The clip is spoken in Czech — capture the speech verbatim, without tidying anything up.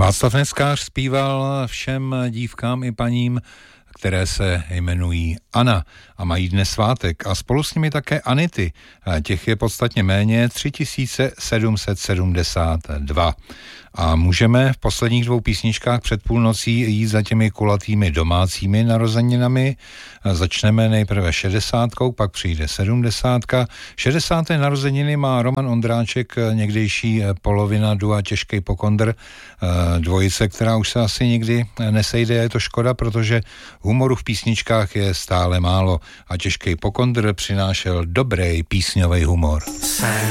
Václav Neskář zpíval všem dívkám i paním, které se jmenují Anna a mají dnes svátek, a spolu s nimi také Anity. Těch je podstatně méně, tři tisíce sedm set sedmdesát dva. A můžeme v posledních dvou písničkách před půlnocí jít za těmi kulatými domácími narozeninami. Začneme nejprve šedesátkou, pak přijde sedmdesátka. šedesáté narozeniny má Roman Ondráček, někdejší polovina dua Těžkej pokondr, dvojice, která už se asi nikdy nesejde. Je to škoda, protože humoru v písničkách je stále málo a Těžkej pokondr přinášel dobrý písňový humor.